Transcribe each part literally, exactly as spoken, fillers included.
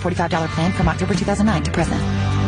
forty-five dollars plan from October two thousand nine to present.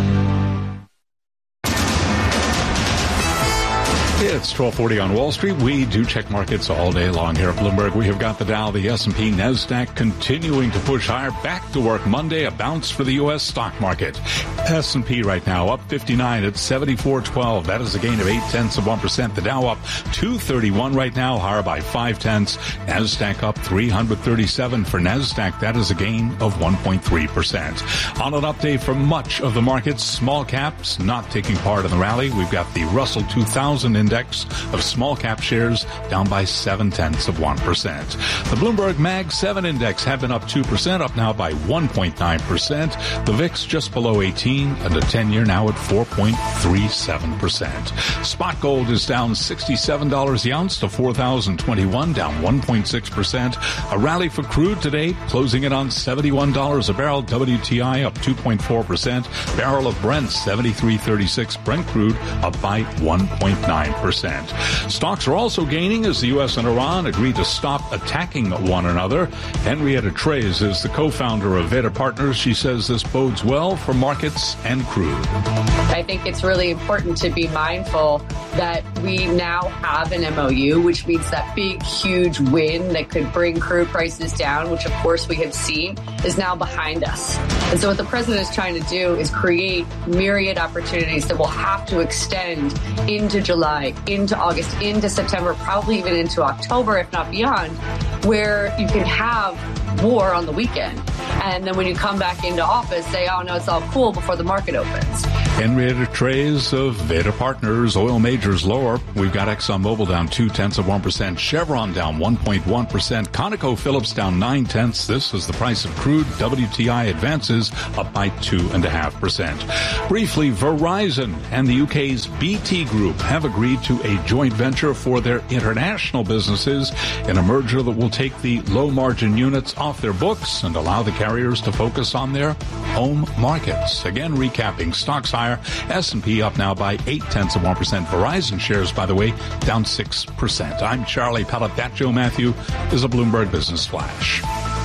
It's twelve forty on Wall Street. We do check markets all day long here at Bloomberg. We have got the Dow, the S and P, NASDAQ continuing to push higher. Back to work Monday, a bounce for the U S stock market. S and P right now up fifty-nine at seventy-four twelve. That is a gain of eight tenths of one percent. The Dow up two thirty-one right now, higher by five tenths. NASDAQ up three hundred thirty-seven for NASDAQ. That is a gain of one point three percent. On an update for much of the markets, small caps not taking part in the rally. We've got the Russell two thousand in index of small cap shares down by seven tenths of one percent. The Bloomberg Mag seven index had been up two percent, up now by one point nine percent. The V I X just below eighteen, and the ten-year now at four point three seven percent. Spot gold is down sixty-seven dollars the ounce to four thousand twenty-one, down one point six percent. A rally for crude today, closing it on seventy-one dollars a barrel. W T I up two point four percent. Barrel of Brent seventy-three thirty-six. Brent crude up by one point nine percent. Stocks are also gaining as the U S and Iran agreed to stop attacking one another. Henrietta Treyz is the co-founder of Veda Partners. She says this bodes well for markets and crude. I think it's really important to be mindful that we now have an M O U, which means that big, huge win that could bring crude prices down, which of course we have seen, is now behind us. And so what the president is trying to do is create myriad opportunities that will have to extend into July, into August, into September, probably even into October, if not beyond, where you can have war on the weekend. And then when you come back into office, say, oh, no, it's all cool before the market opens. Henrietta Treyz of Veda Partners. Oil majors lower. We've got ExxonMobil down two tenths of one percent. Chevron down one point one percent. ConocoPhillips down nine tenths. This is the price of crude. W T I advances up by two and a half percent. Briefly, Verizon and the U K's B T Group have agreed to a joint venture for their international businesses, in a merger that will take the low margin units off their books and allow the carriers to focus on their home markets. Again, recapping, stocks higher. S and P up now by eight tenths of one percent. Verizon shares, by the way, down six percent. I'm Charlie Pellet. That Joe Matthew is a Bloomberg Business Flash.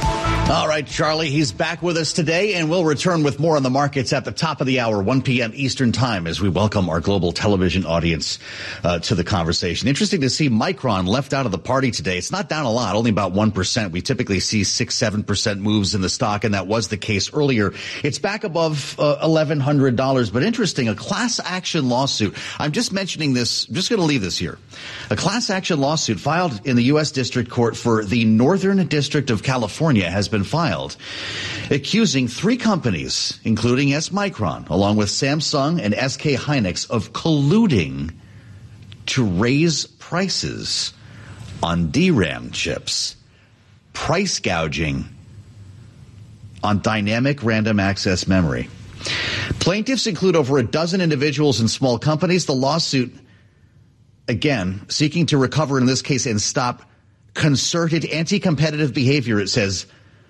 All right, Charlie, he's back with us today, and we'll return with more on the markets at the top of the hour, one p.m. Eastern Time, as we welcome our global television audience uh, to the conversation. Interesting to see Micron left out of the party today. It's not down a lot, only about one percent. We typically see six, seven percent moves in the stock, and that was the case earlier. It's back above uh, eleven hundred dollars, but interesting, a class action lawsuit. I'm just mentioning this, I'm just going to leave this here. A class action lawsuit filed in the U S District Court for the Northern District of California has been filed, accusing three companies, including S. Micron, along with Samsung and S K Hynix, of colluding to raise prices on D RAM chips, price gouging on dynamic random access memory. Plaintiffs include over a dozen individuals and small companies. The lawsuit, again, seeking to recover in this case and stop concerted anti-competitive behavior, it says,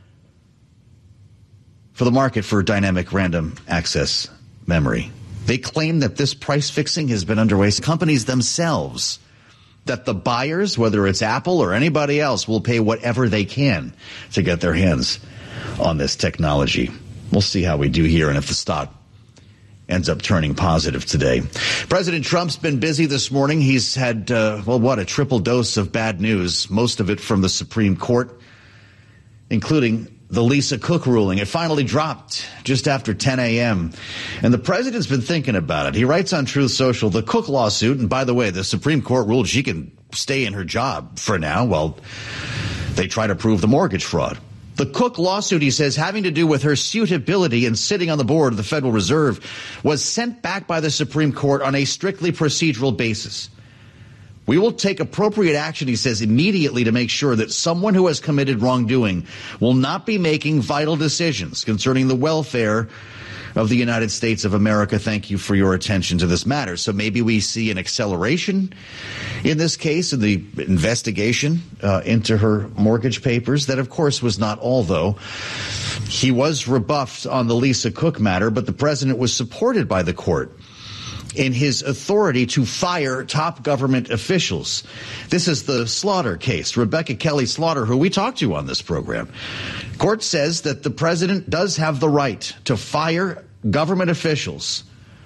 for the market for dynamic random access memory. They claim that this price fixing has been underway. Companies themselves, that the buyers, whether it's Apple or anybody else, will pay whatever they can to get their hands on this technology. We'll see how we do here and if the stock ends up turning positive today. President Trump's been busy this morning. He's had, uh, well, what, a triple dose of bad news, most of it from the Supreme Court, including the Lisa Cook ruling. It finally dropped just after ten a.m. And the president's been thinking about it. He writes on Truth Social, the Cook lawsuit, and by the way, the Supreme Court ruled she can stay in her job for now while they try to prove the mortgage fraud. The Cook lawsuit, he says, having to do with her suitability in sitting on the board of the Federal Reserve, was sent back by the Supreme Court on a strictly procedural basis. We will take appropriate action, he says, immediately to make sure that someone who has committed wrongdoing will not be making vital decisions concerning the welfare of the United States of America. Thank you for your attention to this matter. So maybe we see an acceleration in this case, in the investigation uh, into her mortgage papers. That, of course, was not all, though. He was rebuffed on the Lisa Cook matter, but the president was supported by the court in his authority to fire top government officials. This is the Slaughter case. Rebecca Kelly Slaughter, who we talked to on this program, Court says that the president does have the right to fire government officials,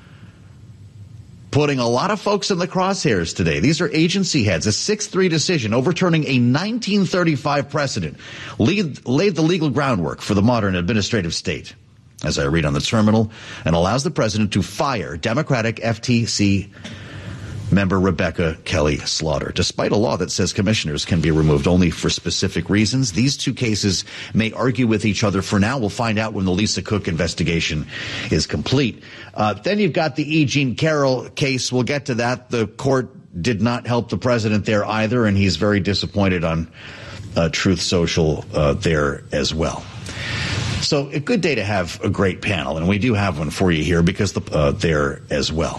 putting a lot of folks in the crosshairs today. These are agency heads. A six three decision overturning a nineteen thirty-five precedent lead, laid the legal groundwork for the modern administrative state, as I read on the terminal, and allows the president to fire Democratic F T C member Rebecca Kelly Slaughter. Despite a law that says commissioners can be removed only for specific reasons, these two cases may argue with each other for now. We'll find out when the Lisa Cook investigation is complete. Uh, then you've got the E. Jean Carroll case. We'll get to that. The court did not help the president there either, and he's very disappointed on uh, Truth Social uh, there as well. So a good day to have a great panel, and we do have one for you here because the uh, there as well.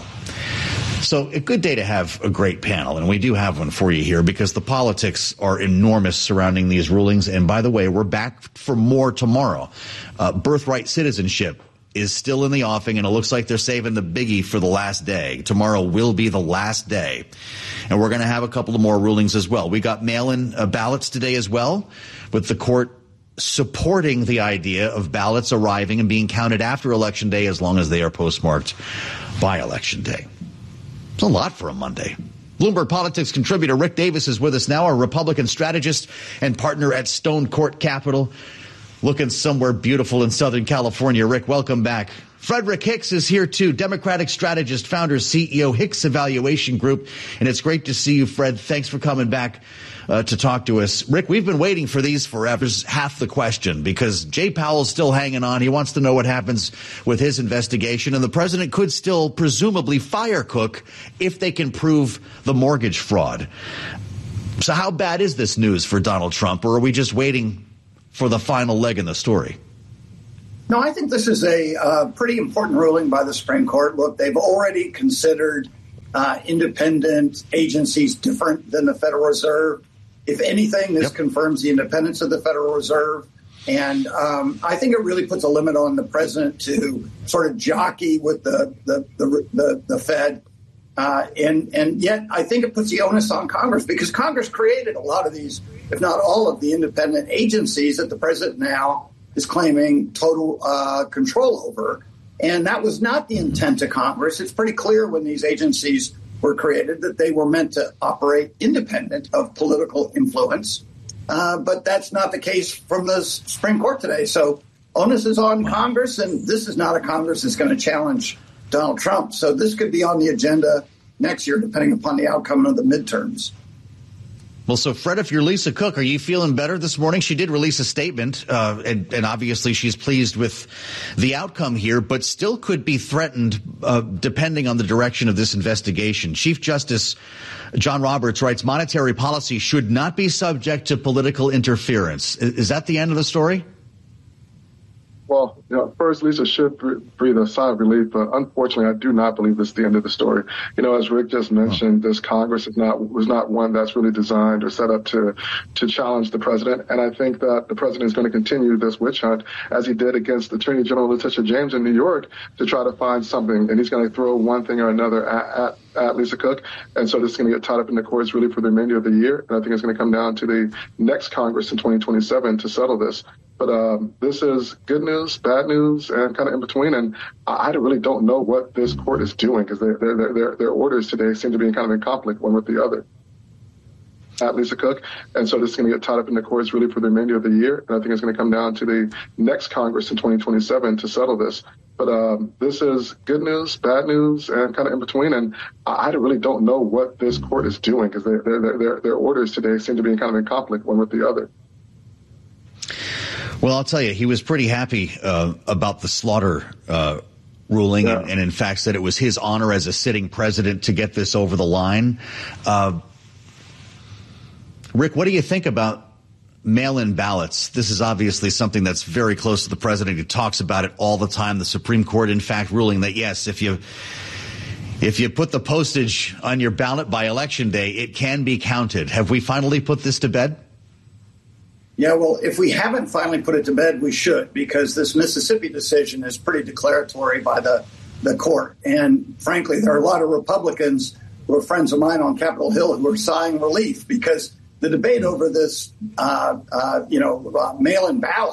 So a good day to have a great panel, and we do have one for you here because the politics are enormous surrounding these rulings. And by the way, we're back for more tomorrow. Uh, birthright citizenship is still in the offing, and it looks like they're saving the biggie for the last day. Tomorrow will be the last day. And we're going to have a couple of more rulings as well. We got mail-in uh, ballots today as well, with the court supporting the idea of ballots arriving and being counted after Election Day as long as they are postmarked by Election Day. It's a lot for a Monday. Bloomberg Politics contributor Rick Davis is with us now, a Republican strategist and partner at Stone Court Capital, looking somewhere beautiful in Southern California. Rick, welcome back. Frederick Hicks is here too, Democratic strategist, founder, C E O, Hicks Evaluation Group. And it's great to see you, Fred. Thanks for coming back uh, to talk to us. Rick, we've been waiting for these forever. Is half the question because Jay Powell's still hanging on. He wants to know what happens with his investigation. And the president could still presumably fire Cook if they can prove the mortgage fraud. So how bad is this news for Donald Trump, or are we just waiting for the final leg in the story? No, I think this is a uh, pretty important ruling by the Supreme Court. Look, they've already considered uh, independent agencies different than the Federal Reserve. If anything, this yep. confirms the independence of the Federal Reserve. And um, I think it really puts a limit on the president to sort of jockey with the the the, the, the Fed. Uh, and, and yet I think it puts the onus on Congress because Congress created a lot of these, if not all of the independent agencies that the president now is claiming total uh, control over. And that was not the intent of Congress. It's pretty clear when these agencies were created that they were meant to operate independent of political influence. Uh, but that's not the case from the Supreme Court today. So onus is on Congress, and this is not a Congress that's going to challenge Donald Trump. So this could be on the agenda next year, depending upon the outcome of the midterms. Well, so, Fred, if you're Lisa Cook, are you feeling better this morning? She did release a statement, uh, and, and obviously she's pleased with the outcome here, but still could be threatened uh, depending on the direction of this investigation. Chief Justice John Roberts writes, monetary policy should not be subject to political interference. Is, is that the end of the story? Well, you know, first, Lisa should breathe a sigh of relief, but unfortunately, I do not believe this is the end of the story. You know, as Rick just mentioned, this Congress is not was not one that's really designed or set up to to challenge the president. And I think that the president is going to continue this witch hunt, as he did against Attorney General Letitia James in New York, to try to find something. And he's going to throw one thing or another at, at at Lisa Cook. And so this is going to get tied up in the courts really for the remainder of the year. And I think it's going to come down to the next Congress in twenty twenty-seven to settle this. But um, this is good news, bad news, and kind of in between. And I, I really don't know what this court is doing because their their their their orders today seem to be kind of in conflict one with the other. At Lisa Cook. And so this is going to get tied up in the courts really for the remainder of the year. And I think it's going to come down to the next Congress in twenty twenty-seven to settle this. But um, this is good news, bad news, and kind of in between. And I, I really don't know what this court is doing because their their their their orders today seem to be kind of in conflict one with the other. Well, I'll tell you, he was pretty happy uh, about the Slaughter uh, ruling, yeah. and, and in fact said it was his honor as a sitting president to get this over the line. Uh, Rick, what do you think about mail-in ballots? This is obviously something that's very close to the president. He talks about it all the time. The Supreme Court, in fact, ruling that, yes, if you if you put the postage on your ballot by Election Day, it can be counted. Have we finally put this to bed? Yeah, well, if we haven't finally put it to bed, we should, because this Mississippi decision is pretty declaratory by the, the court. And frankly, there are a lot of Republicans who are friends of mine on Capitol Hill who are sighing relief because the debate over this, uh, uh, you know, uh, mail-in ballots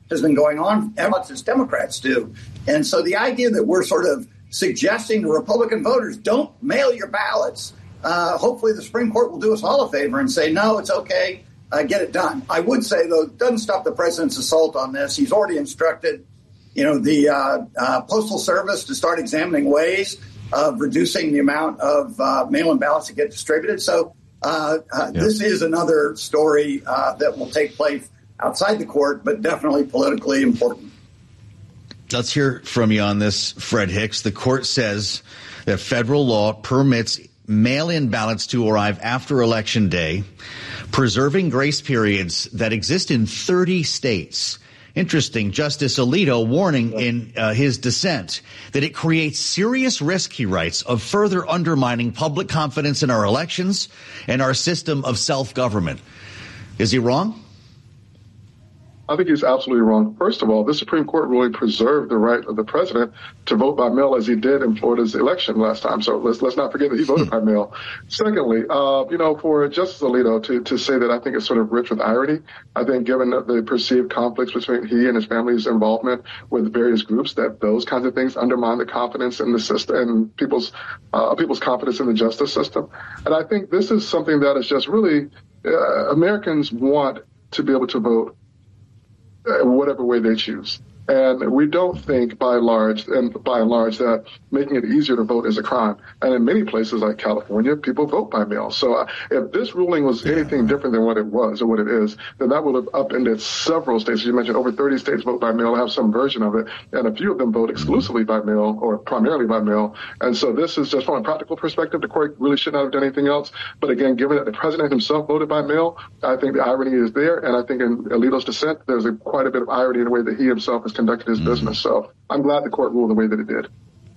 has been going on as much as Democrats do. And so the idea that we're sort of suggesting to Republican voters, don't mail your ballots. Uh, hopefully the Supreme Court will do us all a favor and say, no, it's okay, uh, get it done. I would say, though, it doesn't stop the president's assault on this. He's already instructed, you know, the uh, uh, Postal Service to start examining ways of reducing the amount of uh, mail-in ballots that get distributed. So uh, uh, yeah. this is another story uh, that will take place outside the court, but definitely politically important. Let's hear from you on this, Fred Hicks. The court says that federal law permits mail-in ballots to arrive after Election Day, preserving grace periods that exist in thirty states. Interesting. Justice Alito warning in uh, his dissent that it creates serious risk, he writes, of further undermining public confidence in our elections and our system of self-government. Is he wrong? I think he's absolutely wrong. First of all, the Supreme Court ruling preserved the right of the president to vote by mail as he did in Florida's election last time. So let's let's not forget that he voted by mail. Secondly, uh, you know, for Justice Alito to, to say that, I think it's sort of rich with irony. I think given the perceived conflicts between he and his family's involvement with various groups, that those kinds of things undermine the confidence in the system and people's uh, people's confidence in the justice system. And I think this is something that is just really uh, Americans want to be able to vote whatever way they choose. And we don't think by and large, and by and large, that making it easier to vote is a crime. And in many places like California, people vote by mail. So uh, if this ruling was anything different than what it was or what it is, then that would have upended several states. As you mentioned, over thirty states vote by mail, have some version of it, and a few of them vote exclusively by mail or primarily by mail. And so this is just from a practical perspective, the court really should not have done anything else. But again, given that the president himself voted by mail, I think the irony is there. And I think in Alito's dissent, there's a, quite a bit of irony in the way that he himself has conducted his mm-hmm. business. So I'm glad the court ruled the way that it did.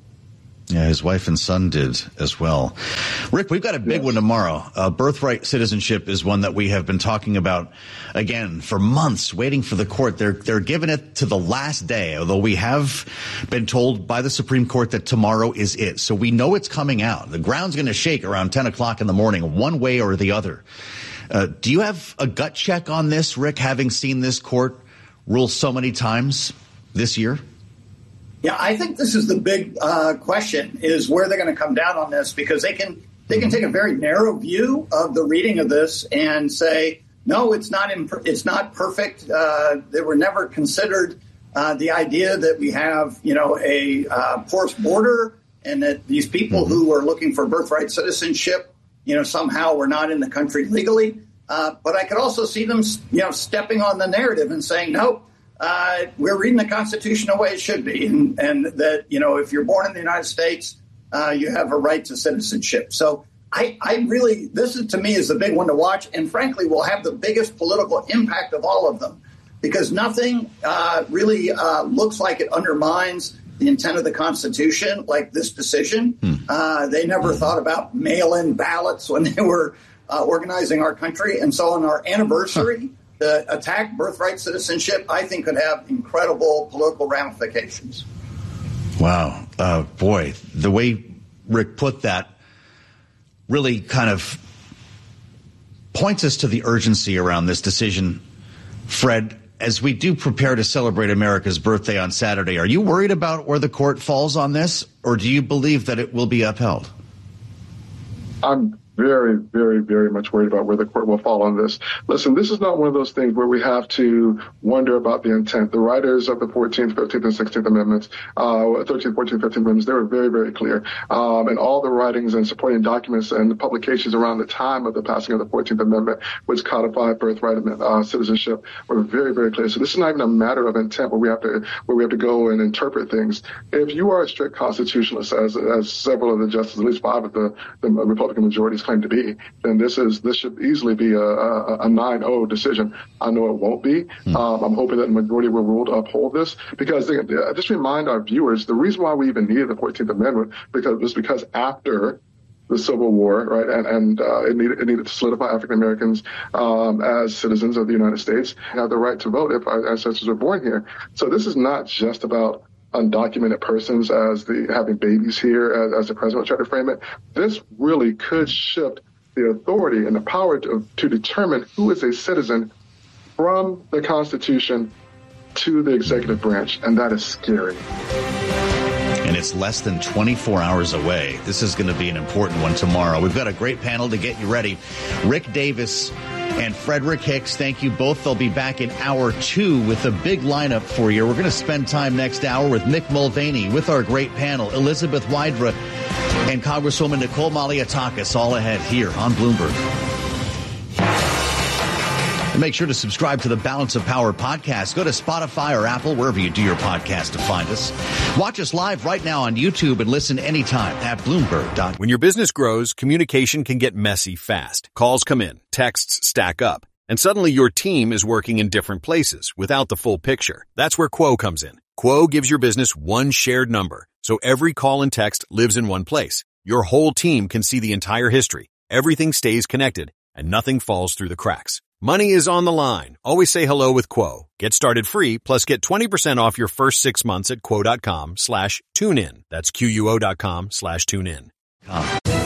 Yeah, his wife and son did as well. Rick, we've got a big yes. one tomorrow. Uh, birthright citizenship is one that we have been talking about, again, for months, waiting for the court. They're they're giving it to the last day, although we have been told by the Supreme Court that tomorrow is it. So we know it's coming out. The ground's going to shake around ten o'clock in the morning, one way or the other. Uh, do you have a gut check on this, Rick, having seen this court rule so many times this year? Yeah, I think this is the big uh, question, is where they're going to come down on this, because they can they can take a very narrow view of the reading of this and say, no, it's not imp- it's not perfect. Uh, they were never considered uh, the idea that we have, you know, a uh, porous border and that these people mm-hmm. who are looking for birthright citizenship, you know, somehow were not in the country legally. Uh, but I could also see them, you know, stepping on the narrative and saying, no. Uh, we're reading the Constitution the way it should be, and, and that, you know, if you're born in the United States, uh, you have a right to citizenship. So I, I really, this is, to me, is the big one to watch, and frankly will have the biggest political impact of all of them, because nothing uh, really uh, looks like it undermines the intent of the Constitution like this decision. Hmm. Uh, they never thought about mail-in ballots when they were uh, organizing our country, and so on our anniversary, huh. the attack birthright citizenship, I think, could have incredible political ramifications. Wow. Uh, boy, the way Rick put that really kind of points us to the urgency around this decision. Fred, as we do prepare to celebrate America's birthday on Saturday, are you worried about where the court falls on this, or do you believe that it will be upheld? I'm very, very, very much worried about where the court will fall on this. Listen, this is not one of those things where we have to wonder about the intent. The writers of the fourteenth, fifteenth, and sixteenth Amendments, uh, thirteenth, fourteenth, fifteenth Amendments, they were very, very clear. Um, and all the writings and supporting documents and the publications around the time of the passing of the fourteenth Amendment, which codified birthright uh, citizenship, were very, very clear. So this is not even a matter of intent where we have to where we have to go and interpret things. If you are a strict constitutionalist, as as several of the justices, at least five of the, the Republican majorities claim to be, then this is this should easily be a, a, a nine oh decision. I know it won't be. Mm. Um, I'm hoping that the majority will rule to uphold this, because they, uh, just remind our viewers, the reason why we even needed the fourteenth Amendment because was because after the Civil War, right, and, and uh, it needed it needed to solidify African Americans um, as citizens of the United States, have the right to vote if our ancestors were born here. So this is not just about undocumented persons as the having babies here, as, as the president tried to frame it. This really could shift the authority and the power to, to determine who is a citizen from the Constitution to the executive branch, and that is scary. And it's less than twenty-four hours away. This is going to be an important one tomorrow. We've got a great panel to get you ready. Rick Davis and Frederick Hicks, thank you both. They'll be back in hour two with a big lineup for you. We're going to spend time next hour with Mick Mulvaney, with our great panel, Elizabeth Wydra and Congresswoman Nicole Malliotakis, all ahead here on Bloomberg. And make sure to subscribe to the Balance of Power podcast. Go to Spotify or Apple, wherever you do your podcast, to find us. Watch us live right now on YouTube and listen anytime at Bloomberg dot com. When your business grows, communication can get messy fast. Calls come in, texts stack up, and suddenly your team is working in different places without the full picture. That's where Quo comes in. Quo gives your business one shared number, so every call and text lives in one place. Your whole team can see the entire history. Everything stays connected, and nothing falls through the cracks. Money is on the line. Always say hello with Quo. Get started free, plus get twenty percent off your first six months at quo.com slash tune in. That's Q U O dot com slash tune in.